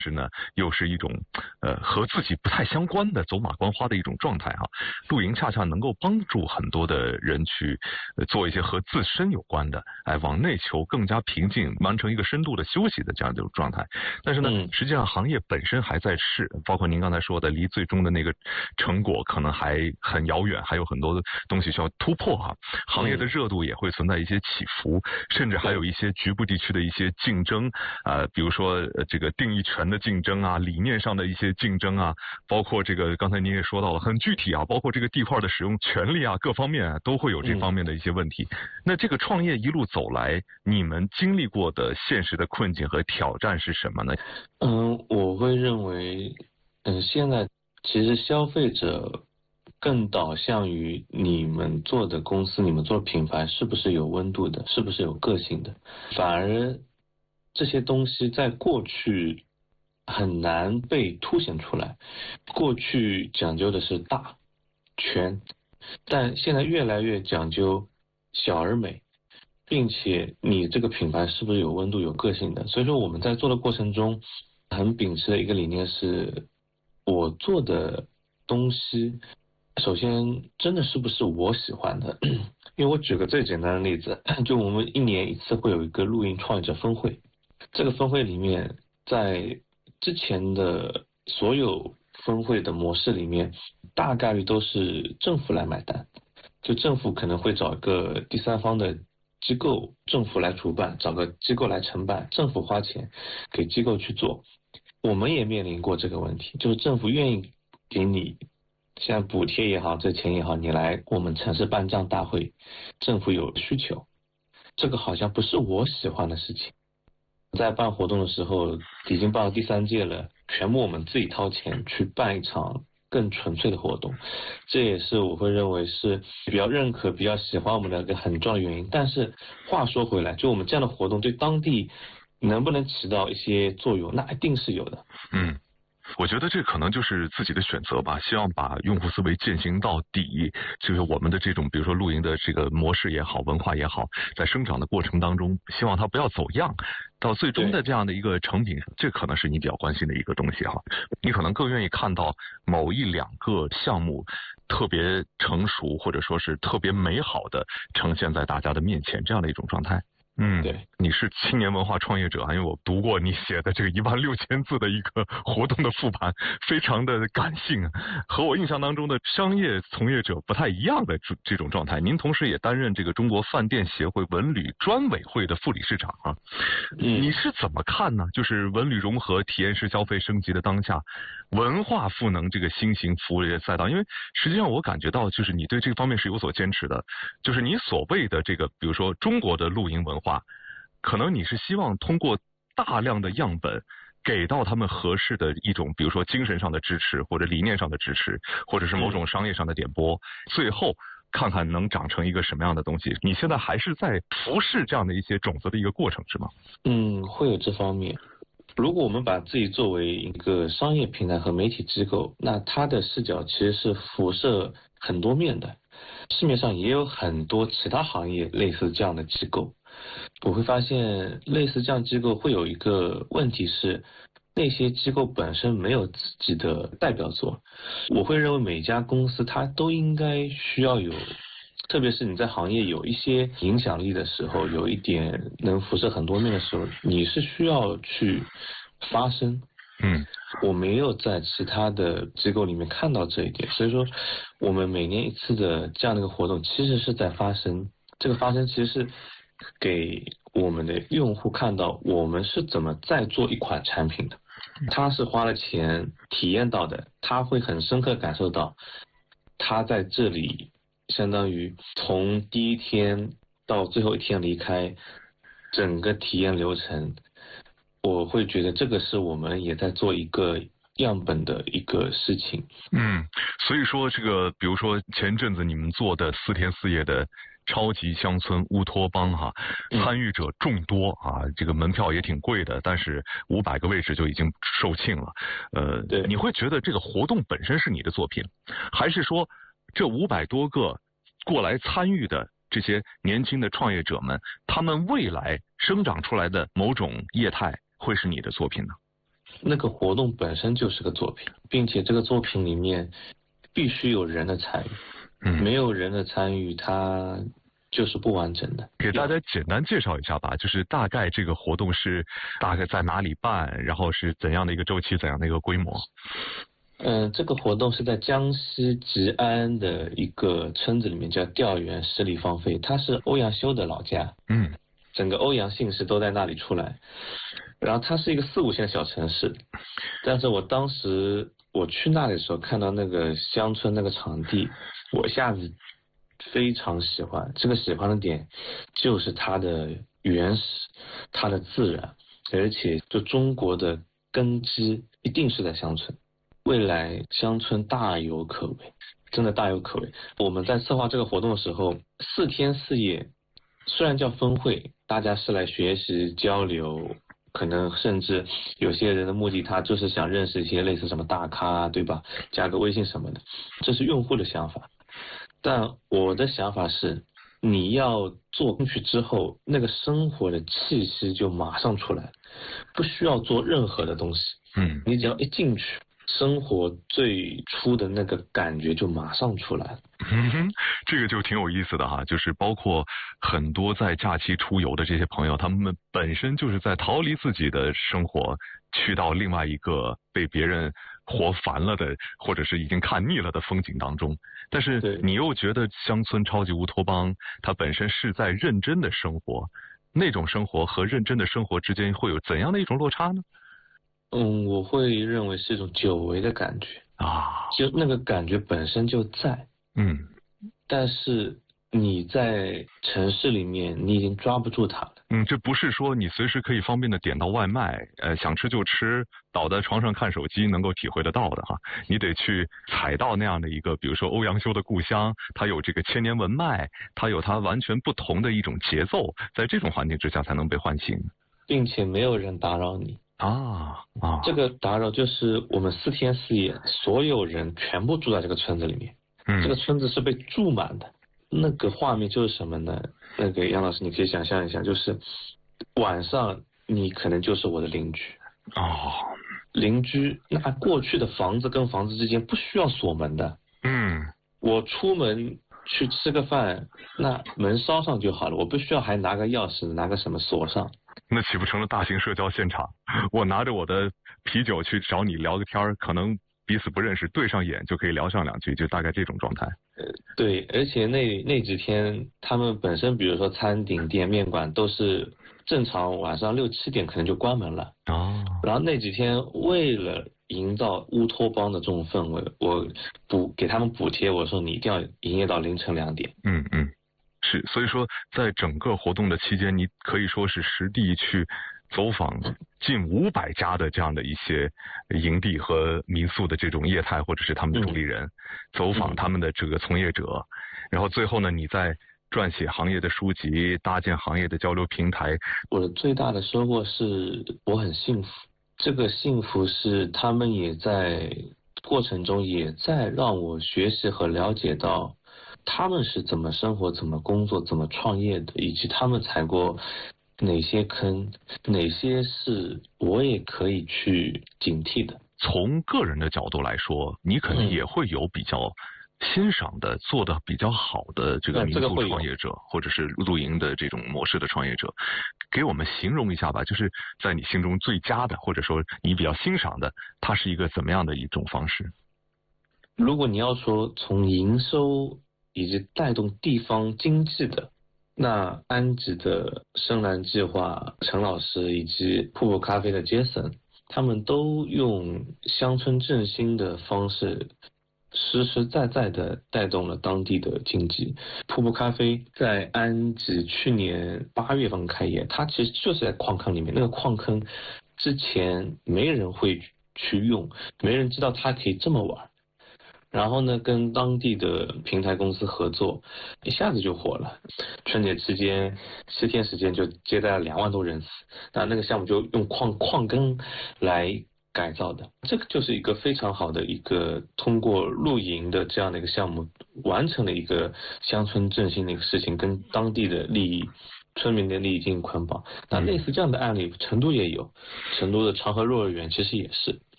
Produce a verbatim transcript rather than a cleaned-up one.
是呢，又是一种呃和自己不太相关的走马观花的一种状态哈。露营恰恰能够帮助很多的人去、呃、做一些和自身有关的，哎，往内求，更加平静，完成一个深度的休息的这样一种状态。但是呢， 嗯、 实际上行业本身还在试，包括您刚才说的，离最终的那个成果可能还很遥远，还有很多的东西需要突破哈。行业的热度也会存在一些起伏，甚至还有一些局部地区的一些竞争，呃，比如说、呃、这个定义权的竞争啊，理念上的一些竞争啊，包括这个刚才您也说到了很具体啊，包括这个地块的使用权利啊，各方面啊都会有这方面的一些问题。嗯、那这个创业一路走来，你们经历过的现实的困境和挑战是什么呢？ 嗯，我会认为，嗯，现在其实消费者更导向于你们做的公司，你们做的品牌是不是有温度的，是不是有个性的，反而这些东西在过去很难被凸显出来。过去讲究的是大全，但现在越来越讲究小而美，并且你这个品牌是不是有温度有个性的。所以说我们在做的过程中很秉持的一个理念是，我做的东西首先真的是不是我喜欢的。因为我举个最简单的例子，就我们一年一次会有一个露营创业者峰会，这个峰会里面，在之前的所有峰会的模式里面，大概率都是政府来买单，就政府可能会找一个第三方的机构，政府来主办，找个机构来承办，政府花钱给机构去做。我们也面临过这个问题，就是政府愿意给你像补贴也好，这钱也好，你来我们城市办这样大会，政府有需求，这个好像不是我喜欢的事情。在办活动的时候，已经办了第三届了，全部我们自己掏钱去办一场更纯粹的活动，这也是我会认为是比较认可、比较喜欢我们的一个很重要的原因。但是话说回来，就我们这样的活动对当地能不能起到一些作用，那一定是有的。 嗯。我觉得这可能就是自己的选择吧，希望把用户思维践行到底，就是我们的这种比如说露营的这个模式也好，文化也好，在生长的过程当中，希望它不要走样，到最终的这样的一个成品，这可能是你比较关心的一个东西哈。你可能更愿意看到某一两个项目特别成熟，或者说是特别美好的呈现在大家的面前，这样的一种状态。嗯， 对， 你是青年文化创业者啊，因为我读过你写的这个一万六千字的一个活动的复盘，非常的感性，和我印象当中的商业从业者不太一样的这种状态。您同时也担任这个中国饭店协会文旅专委会的副理事长啊， 嗯， 你是怎么看呢？就是文旅融合、体验式消费升级的当下，文化赋能这个新型服务业赛道，因为实际上我感觉到，就是你对这个方面是有所坚持的，就是你所谓的这个，比如说中国的露营文化。可能你是希望通过大量的样本给到他们合适的一种，比如说精神上的支持，或者理念上的支持，或者是某种商业上的点拨，最后看看能长成一个什么样的东西。你现在还是在服侍这样的一些种子的一个过程，是吗？ 嗯，会有这方面。如果我们把自己作为一个商业平台和媒体机构，那它的视角其实是辐射很多面的。市面上也有很多其他行业类似这样的机构，我会发现类似这样机构会有一个问题是，那些机构本身没有自己的代表作。我会认为每家公司它都应该需要有，特别是你在行业有一些影响力的时候，有一点能辐射很多面的时候，你是需要去发声。 嗯， 我没有在其他的机构里面看到这一点，所以说我们每年一次的这样的一个活动，其实是在发声。这个发声其实是给我们的用户看到我们是怎么在做一款产品的，他是花了钱体验到的，他会很深刻感受到他在这里相当于从第一天到最后一天离开，整个体验流程，我会觉得这个是我们也在做一个样本的一个事情。 嗯，所以说这个，比如说前阵子你们做的四天四夜的超级乡村乌托邦哈，参与者众多啊，这个门票也挺贵的，但是五百个位置就已经售罄了。呃， 对， 你会觉得这个活动本身是你的作品，还是说这五百多个过来参与的这些年轻的创业者们，他们未来生长出来的某种业态会是你的作品呢？ 那个活动本身就是个作品，并且这个作品里面必须有人的参与， 嗯， 没有人的参与，它就是不完整的。 给大家简单介绍一下吧，就是大概这个活动是大概在哪里办，然后是怎样的一个周期，怎样的一个规模？ 嗯、呃，这个活动是在江西吉安的一个村子里面，叫调园十里芳菲，它是欧阳修的老家。 嗯， 整个欧阳姓氏都在那里出来，然后它是一个四五线小城市，但是我当时我去那里的时候，看到那个乡村那个场地，我一下子非常喜欢。这个喜欢的点就是它的原始，它的自然，而且就中国的根基一定是在乡村，未来乡村大有可为，真的大有可为。我们在策划这个活动的时候，四天四夜，虽然叫分会，大家是来学习交流，可能甚至有些人的目的他就是想认识一些类似什么大咖啊，对吧？加个微信什么的，这是用户的想法。但我的想法是，你要做进去之后，那个生活的气息就马上出来，不需要做任何的东西。 嗯， 你只要一进去，生活最初的那个感觉就马上出来了。 嗯哼，这个就挺有意思的哈，就是包括很多在假期出游的这些朋友，他们本身就是在逃离自己的生活，去到另外一个被别人活烦了的，或者是已经看腻了的风景当中。但是你又觉得乡村超级乌托邦，它本身是在认真的生活，那种生活和认真的生活之间会有怎样的一种落差呢？ 嗯，我会认为是一种久违的感觉啊， 就那个感觉本身就在， 嗯， 但是你在城市里面，你已经抓不住它了。 嗯，这不是说你随时可以方便的点到外卖，呃，想吃就吃，倒在床上看手机能够体会得到的哈。你得去踩到那样的一个，比如说欧阳修的故乡，它有这个千年文脉，它有它完全不同的一种节奏，在这种环境之下才能被唤醒， 并且没有人打扰你啊啊！ 这个打扰就是我们四天四夜，所有人全部住在这个村子里面， 嗯， 这个村子是被住满的。那个画面就是什么呢？那个杨老师，你可以想象一下，就是晚上你可能就是我的邻居哦， 邻居。那过去的房子跟房子之间不需要锁门的， 嗯， 我出门去吃个饭，那门烧上就好了，我不需要还拿个钥匙拿个什么锁上。 那岂不成了大型社交现场？我拿着我的啤酒去找你聊个天儿，可能彼此不认识，对上眼就可以聊上两句，就大概这种状态。 呃，对，而且那那几天他们本身，比如说餐饮店、面馆都是正常晚上六七点可能就关门了。 哦， 然后那几天为了营造乌托邦的这种氛围，我补给他们补贴，我说你一定要营业到凌晨两点。 嗯嗯。是，所以说在整个活动的期间，你可以说是实地去走访近五百家的这样的一些营地和民宿的这种业态或者是他们的主理人，嗯、走访他们的这个从业者，然后最后呢，你再撰写行业的书籍，搭建行业的交流平台。 我的最大的收获是我很幸福，这个幸福是他们也在过程中也在让我学习和了解到他们是怎么生活、怎么工作、怎么创业的，以及他们踩过哪些坑，哪些是我也可以去警惕的。 从个人的角度来说，你可能也会有比较欣赏的、做的比较好的这个民宿创业者，或者是露营的这种模式的创业者，给我们形容一下吧，就是在你心中最佳的，或者说你比较欣赏的，它是一个怎么样的一种方式？ 如果你要说从营收以及带动地方经济的，那安吉的深蓝计划陈老师以及瀑布咖啡的杰森，他们都用乡村振兴的方式实实在在的带动了当地的经济。瀑布咖啡在安吉去年八月份开业，它其实就是在矿坑里面，那个矿坑之前没人会去用，没人知道它可以这么玩。然后呢，跟当地的平台公司合作，一下子就火了。春节期间七天时间就接待了两万多人次。那那个项目就用矿矿根来改造的，这个就是一个非常好的一个通过露营的这样的一个项目，完成了一个乡村振兴的一个事情，跟当地的利益村民的利益进行捆绑。那类似这样的案例，成都也有，成都的长河幼儿园其实也是。